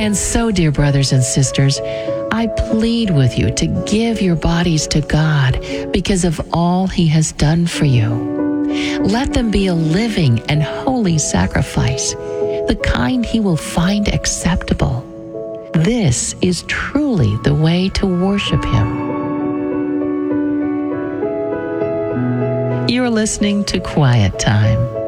And so, dear brothers and sisters, I plead with you to give your bodies to God because of all He has done for you. Let them be a living and holy sacrifice, the kind He will find acceptable. This is truly the way to worship Him. You're listening to Quiet Time.